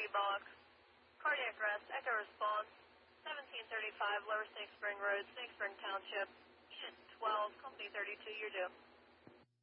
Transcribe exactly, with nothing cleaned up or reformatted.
box. Cardiac arrest, echo response, seventeen thirty-five Lower Snake Spring Road, Snake Spring Township, Unit twelve, Company thirty-two, you're due.